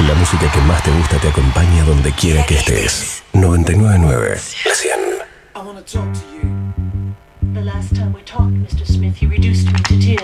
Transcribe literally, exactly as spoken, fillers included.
La música que más te gusta te acompaña donde quiera que estés. noventa y nueve punto nueve. La cien. I want to talk to you. The last time we talked, mister Smith, you reduced me to tears.